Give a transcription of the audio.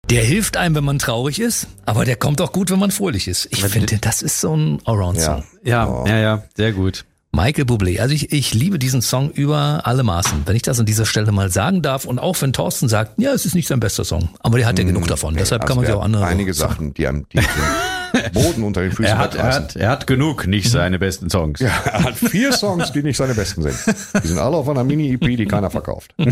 Der hilft einem, wenn man traurig ist, aber der kommt auch gut, wenn man fröhlich ist. Ich finde, das ist so ein Allround-Song. Ja, sehr gut. Michael Bublé, also ich liebe diesen Song über alle Maßen, wenn ich das an dieser Stelle mal sagen darf. Und auch wenn Thorsten sagt, ja, es ist nicht sein bester Song, aber der hat ja genug davon. Deshalb kann man ja auch andere... Einige Sachen, die am den Boden unter den Füßen er hat genug, nicht seine besten Songs. Ja, er hat 4 Songs, die nicht seine besten sind. Die sind alle auf einer Mini-EP, die keiner verkauft.